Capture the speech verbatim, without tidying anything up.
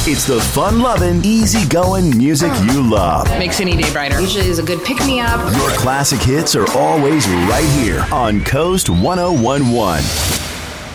It's the fun-loving, easy-going music you love. Makes any day brighter. Usually is a good pick-me-up. Your classic hits are always right here on Coast one oh one point one.